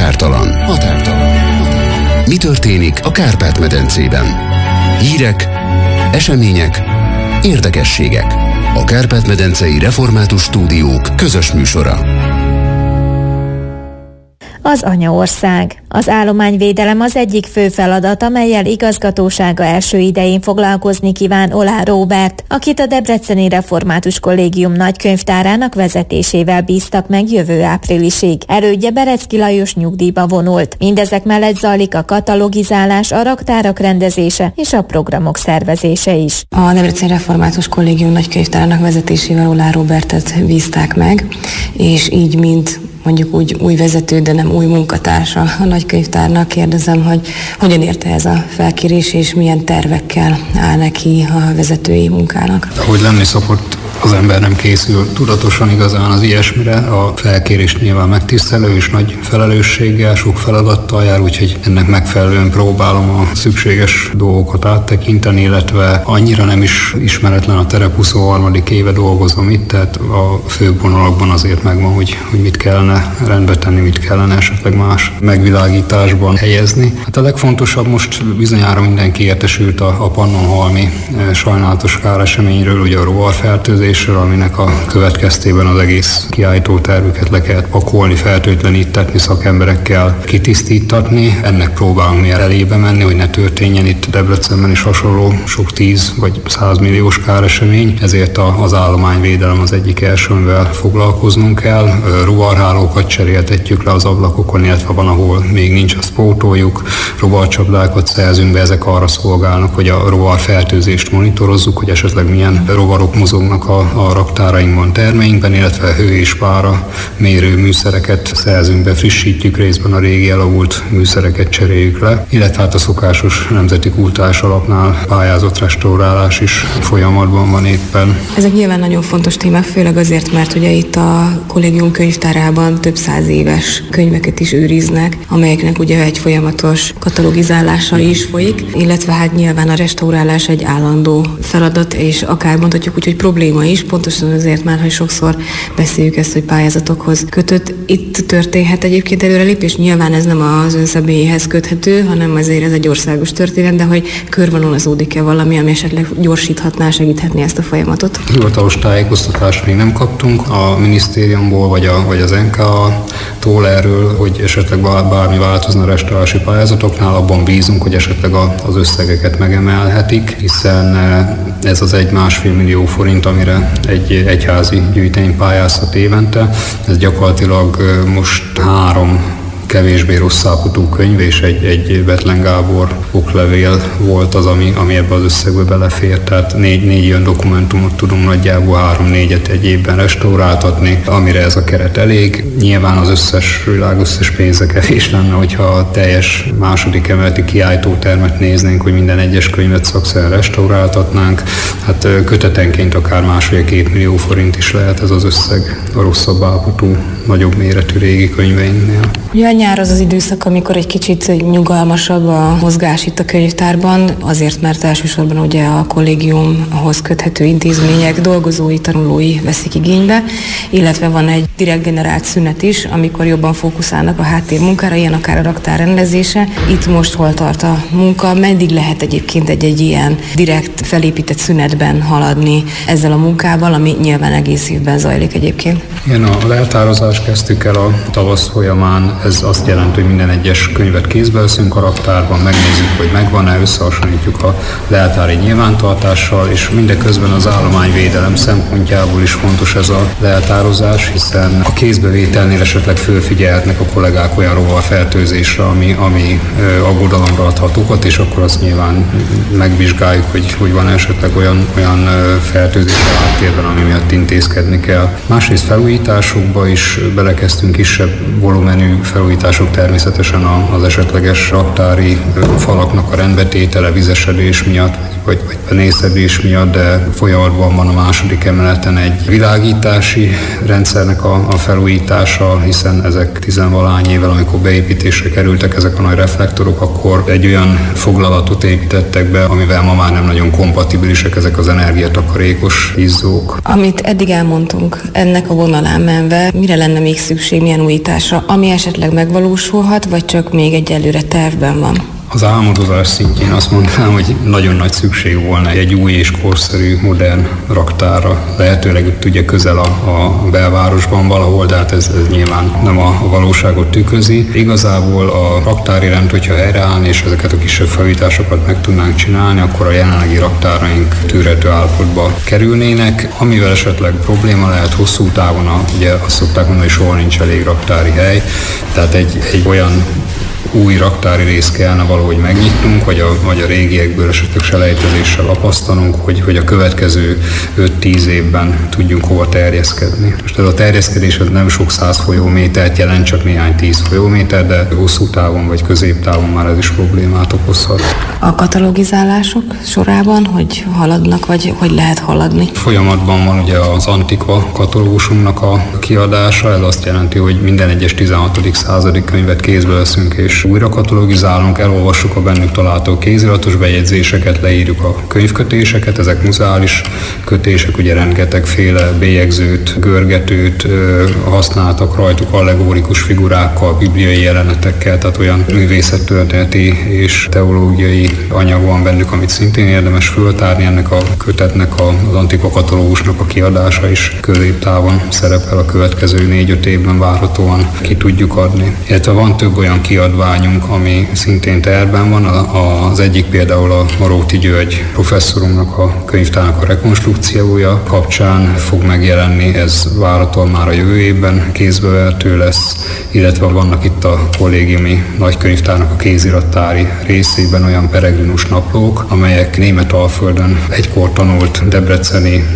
Határtalan. Mi történik a Kárpát-medencében? Hírek, események, érdekességek. A Kárpát-medencei Református Stúdiók közös műsora. Az anyaország. Az állományvédelem az egyik fő feladat, amellyel igazgatósága első idején foglalkozni kíván Olá Róbert, akit a Debreceni Református Kollégium nagykönyvtárának vezetésével bíztak meg jövő áprilisig. Elődje Berecki Lajos nyugdíjba vonult. Mindezek mellett zajlik a katalogizálás, a raktárak rendezése és a programok szervezése is. A Debreceni Református Kollégium nagykönyvtárának vezetésével Olá Róbertet bízták meg, és így mint mondjuk úgy új vezető, de nem új munkatársa a nagykönyvtárnak, kérdezem, hogy hogyan érte ez a felkérés, és milyen tervekkel áll neki a vezetői munkának. Hogy lenni szokott, az ember nem készül tudatosan igazán az ilyesmire. A felkérés nyilván megtisztelő és nagy felelősséggel, sok feladattal jár, úgyhogy ennek megfelelően próbálom a szükséges dolgokat áttekinteni, illetve annyira nem is ismeretlen a terep, 23. éve dolgozom itt, tehát a főbb vonalakban azért megvan, hogy mit kellene rendbe tenni, mit kellene esetleg más megvilágításban helyezni. Hát a legfontosabb, most bizonyára mindenki értesült a Pannonhalmi sajnálatos káreseményről, ugye a rovarfertőzésről, aminek a következtében az egész kiállítótervüket le kellett pakolni, fertőtlenítetni, szakemberekkel kitisztítatni. Ennek próbálunk mi elébe menni, hogy ne történjen itt Debrecenben is hasonló sok 10 vagy 100 milliós káresemény. Ezért az állományvédelem az egyik első, amivel foglalkoznunk kell. Rovarhálókat cseréltetjük le az ablakokon, illetve van, ahol még nincs, azt pótoljuk. Rovarcsapdákat szerzünk be, ezek arra szolgálnak, hogy a rovarfertőzést monitorozzuk, hogy esetleg milyen rovarok mozognak a raktárainkban, termeinkben, illetve hő és pára mérő műszereket szerzünk be, frissítjük, részben a régi elavult műszereket cseréljük le, illetve hát a szokásos nemzeti kultúrás alapnál pályázott restaurálás is folyamatban van éppen. Ezek nyilván nagyon fontos témák, főleg azért, mert ugye itt a kollégium könyvtárában több 100 éves könyveket is őriznek, amelyeknek ugye egy folyamatos katalogizálása is folyik, illetve hát nyilván a restaurálás egy állandó feladat, és akár mondhatjuk úgy, hogy probléma is, pontosan azért már, hogy sokszor beszéljük ezt, hogy pályázatokhoz kötött. Itt történhet egyébként előrelépés, nyilván ez nem az ön személyéhez köthető, hanem azért ez egy országos történet, de hogy körvonalazódik-e valami, ami esetleg gyorsíthatná, segíthetné ezt a folyamatot? Hivatalos tájékoztatást még nem kaptunk a minisztériumból, vagy az NK-tól erről, hogy esetleg bármi változna a restaurálási pályázatoknál, abban bízunk, hogy esetleg az összegeket megemelhetik, hiszen ez az 1,5 millió forint, amire egy egyházi gyűjtemény pályázhat évente. Ez gyakorlatilag most 3 kevésbé rossz állapotú könyv, és egy Bethlen Gábor oklevél volt az, ami ebbe az összegbe belefér. Tehát 4 ilyen dokumentumot tudunk nagyjából 3-4-et egy évben restauráltatni, amire ez a keret elég. Nyilván az világ összes pénze kevés lenne, hogyha a teljes második emeleti kiállítótermet néznénk, hogy minden egyes könyvet szakszerűen restauráltatnánk. Hát kötetenként akár 1,5-2 millió forint is lehet ez az összeg a rosszabb állapotú, nagyobb méretű régi könyveinknél. Ugye a nyár az időszak, amikor egy kicsit nyugalmasabb a mozgás itt a könyvtárban, azért, mert elsősorban ugye a kollégiumhoz köthető intézmények dolgozói, tanulói veszik igénybe, illetve van egy direkt generált szünet is, amikor jobban fókuszálnak a háttérmunkára, ilyen akár a raktár rendezése. Itt most hol tart a munka, meddig lehet egyébként egy ilyen direkt felépített szünetben haladni ezzel a munkával, ami nyilván egész évben zajlik egyébként? Igen, a leltározást kezdtük el a tavasz folyamán. Ez azt jelenti, hogy minden egyes könyvet kézbe veszünk a raktárban, megnézzük, hogy megvan-e, összehasonlítjuk a leltári nyilvántartással, és mindeközben az állományvédelem szempontjából is fontos ez a leltározás, hiszen a kézbevételnél esetleg fölfigyelhetnek a kollégák olyan rovarfertőzésre, ami aggodalomra adhat okot, és akkor azt nyilván megvizsgáljuk, hogy van esetleg olyan fertőzés a háttérben, ami miatt intézkedni kell. Másrészt felújításokba is belekezdtünk, kisebb volumenű felújítások természetesen az esetleges raktári falaknak a rendbetétele, vizesedés miatt, vagy penészedés miatt, de folyamatban van a második emeleten egy világítási rendszernek a felújítása, hiszen ezek 10-valahány évvel, amikor beépítésre kerültek ezek a nagy reflektorok, akkor egy olyan foglalatot építettek be, amivel ma már nem nagyon kompatibilisek ezek az energiatakarékos izzók. Amit eddig elmondtunk, ennek a vonalán menve, mire lenne még szükség, milyen újításra, ami esetleg megvalósulhat, vagy csak még egyelőre tervben van? Az álmodozás szintjén azt mondanám, hogy nagyon nagy szükség volna egy új és korszerű, modern raktárra. Lehetőleg ugye közel a belvárosban valahol, de hát ez nyilván nem a valóságot tükrözi. Igazából a raktári rend, hogyha helyreállna, és ezeket a kisebb felújításokat meg tudnánk csinálni, akkor a jelenlegi raktáraink tűrhető állapotba kerülnének. Amivel esetleg probléma lehet hosszú távon, ugye azt szokták mondani, hogy soha nincs elég raktári hely, tehát egy olyan új raktári részt kellene valahogy megnyitnunk, vagy a régiekből esetleg selejtezéssel lapasztanunk, hogy a következő 5-10 évben tudjunk hova terjeszkedni. Most ez a terjeszkedés nem sok 100 folyómétert jelent, csak néhány 10 folyóméter, de hosszú távon vagy középtávon már ez is problémát okozhat. A katalogizálások sorában, hogy haladnak, vagy hogy lehet haladni? Folyamatban van ugye az Antikva katalógusunknak a kiadása, ez azt jelenti, hogy minden egyes 16. századi könyvet kézbe veszünk és újra katalogizálunk, elolvassuk a bennük található kéziratos bejegyzéseket, leírjuk a könyvkötéseket, ezek muzeális kötések, ugye rengetegféle bélyegzőt, görgetőt használtak rajtuk, allegórikus figurákkal, bibliai jelenetekkel, tehát olyan művészettörténeti és teológiai anyag van bennük, amit szintén érdemes föltárni. Ennek a kötetnek, az Antikva katalógusnak a kiadása is középtávon szerepel, a következő 4-5 évben várhatóan ki tudjuk adni. Illetve van több olyan kiadvány, ami szintén tervben van. Az egyik például a Maróti György professzorunknak a könyvtárnak a rekonstrukciója kapcsán fog megjelenni, ez várhatóan már a jövő évben kézbevehető lesz, illetve vannak itt a kollégiumi nagykönyvtárnak a kézirattári részében olyan peregrinus naplók, amelyek Németalföldön egykor tanult debreceni